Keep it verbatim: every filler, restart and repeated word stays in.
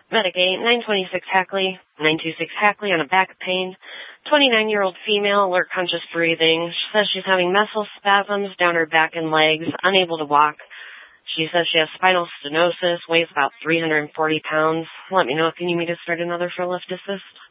Medigate, nine twenty-six Hackley, nine two six Hackley on a back pain. twenty-nine-year-old female, alert conscious breathing. She says she's having muscle spasms down her back and legs, unable to walk. She says she has spinal stenosis, weighs about three hundred forty pounds. Let me know if you need me to start another for lift assist.